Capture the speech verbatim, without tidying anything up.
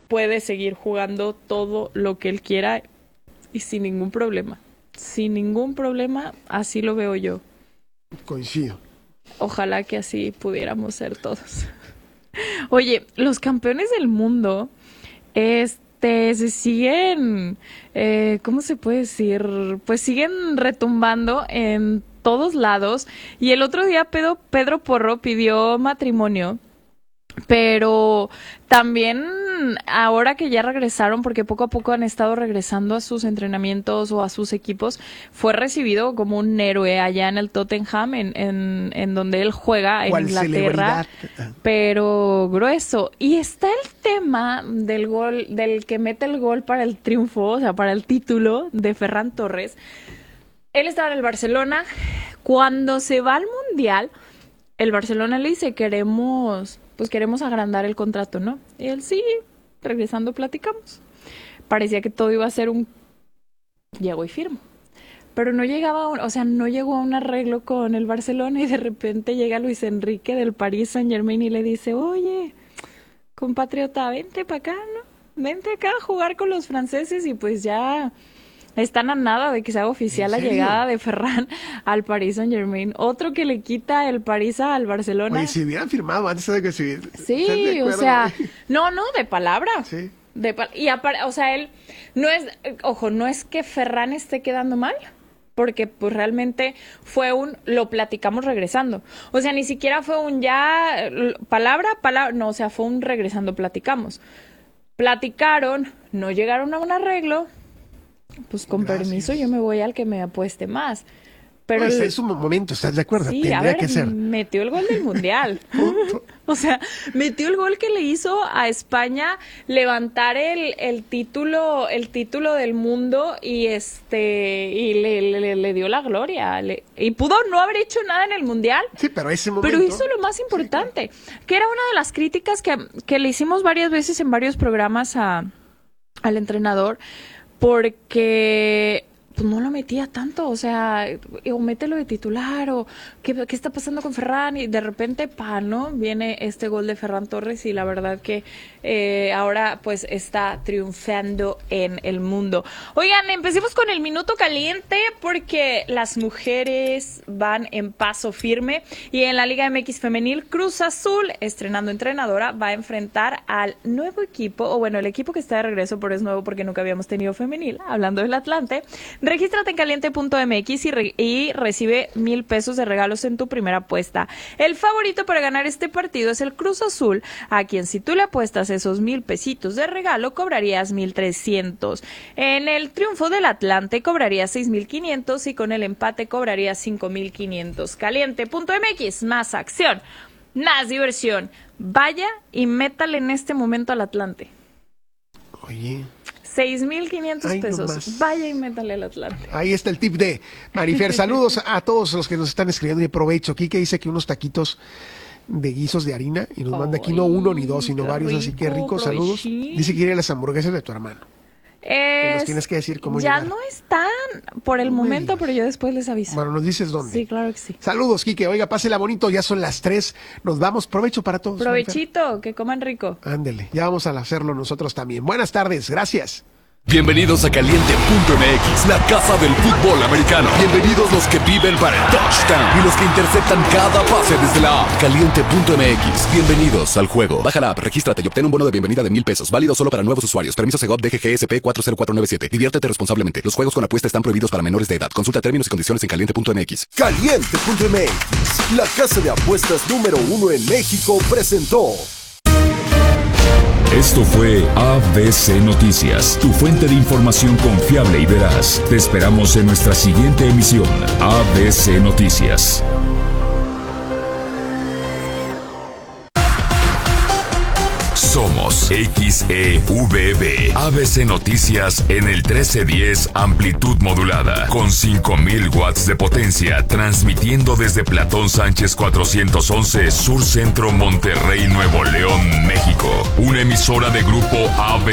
puede seguir jugando todo lo que él quiera y sin ningún problema. Sin ningún problema, así lo veo yo. Coincido. Ojalá que así pudiéramos ser todos. Oye, los campeones del mundo, este, se siguen, eh, ¿cómo se puede decir? Pues siguen retumbando en todos lados. Y el otro día Pedro, Pedro Porro pidió matrimonio. Pero también ahora que ya regresaron, porque poco a poco han estado regresando a sus entrenamientos o a sus equipos, fue recibido como un héroe allá en el Tottenham, en, en, en donde él juega, en Inglaterra, pero grueso. Y está el tema del gol, del que mete el gol para el triunfo, o sea, para el título de Ferran Torres. Él estaba en el Barcelona. Cuando se va al Mundial, el Barcelona le dice, queremos... pues queremos agrandar el contrato, ¿no? Y él, sí, regresando platicamos. Parecía que todo iba a ser un... Llego y firmo. Pero no llegaba, a un... o sea, no llegó a un arreglo con el Barcelona y de repente llega Luis Enrique del Paris Saint-Germain y le dice, oye, compatriota, vente para acá, ¿no? Vente acá a jugar con los franceses y pues ya... están a nada de que se haga oficial la llegada de Ferran al Paris Saint-Germain. Otro que le quita el París al Barcelona. Oye, si hubieran firmado antes de que se... Sí, o sea, no, no, de palabra. Sí. De pa- y aparte, o sea, él no es, ojo, no es que Ferran esté quedando mal, porque pues realmente fue un, lo platicamos regresando. O sea, ni siquiera fue un ya, palabra, palabra, no, o sea, fue un regresando, platicamos. Platicaron, no llegaron a un arreglo. Pues con Gracias. Permiso yo me voy al que me apueste más. Pero pues el... es un momento, ¿estás de acuerdo? Sí, Tendría a ver, que ser. Metió el gol del Mundial. O sea, metió el gol que le hizo a España levantar el, el título, el título del mundo y este y le, le, le dio la gloria. Le, y pudo no haber hecho nada en el Mundial. Sí, pero ese momento. Pero hizo lo más importante, sí, claro. Que era una de las críticas que, que le hicimos varias veces en varios programas a, al entrenador. Porque pues no lo metía tanto, o sea, o mételo de titular, o ¿qué, qué está pasando con Ferran? Y de repente, pa, ¿no? Viene este gol de Ferran Torres y la verdad que eh, ahora pues está triunfando en el mundo. Oigan, empecemos con el minuto caliente porque las mujeres van en paso firme y en la Liga M X Femenil, Cruz Azul, estrenando entrenadora, va a enfrentar al nuevo equipo, o bueno, el equipo que está de regreso, pero es nuevo porque nunca habíamos tenido femenil, hablando del Atlante. Regístrate en caliente punto m x y, re- y recibe mil pesos de regalos en tu primera apuesta. El favorito para ganar este partido es el Cruz Azul, a quien si tú le apuestas esos mil pesitos de regalo, cobrarías mil trescientos. En el triunfo del Atlante cobrarías seis mil quinientos y con el empate cobrarías cinco mil quinientos. caliente punto m x, más acción, más diversión. Vaya y métale en este momento al Atlante. Oye... seis mil quinientos pesos. No Vaya y métale al Atlante. Ahí está el tip de Marifer. Saludos a todos los que nos están escribiendo y aprovecho. Kike dice que unos taquitos de guisos de harina y nos manda aquí no uno ni dos, sino varios, rico, así que ricos saludos. Dice que quiere las hamburguesas de tu hermano. Es... Nos tienes que decir cómo ya llegar. No están por el no momento, pero yo después les aviso. Bueno, nos dices dónde. Sí, claro que sí. Saludos, Kike. Oiga, pásela bonito, ya son las tres. Nos vamos. Provecho para todos. Provechito, Marifer. Que coman rico. Ándele, ya vamos a hacerlo nosotros también. Buenas tardes, gracias. Bienvenidos a caliente punto m x, la casa del fútbol americano. Bienvenidos los que viven para el touchdown y los que interceptan cada pase desde la app. caliente punto m x. Bienvenidos al juego. Baja la app, regístrate y obtén un bono de bienvenida de mil pesos. Válido solo para nuevos usuarios. Permiso Segov D G G S P cuatro cero cuatro nueve siete. Diviértete responsablemente. Los juegos con apuesta están prohibidos para menores de edad. Consulta términos y condiciones en caliente punto m x. caliente punto m x, la casa de apuestas número uno en México, presentó. Esto fue A B C Noticias, tu fuente de información confiable y veraz. Te esperamos en nuestra siguiente emisión. A B C Noticias. Somos X E V B. A B C Noticias en el trece diez amplitud modulada con cinco mil watts de potencia, transmitiendo desde Platón Sánchez cuatrocientos once Sur Centro, Monterrey, Nuevo León, México. Una emisora de Grupo A B C.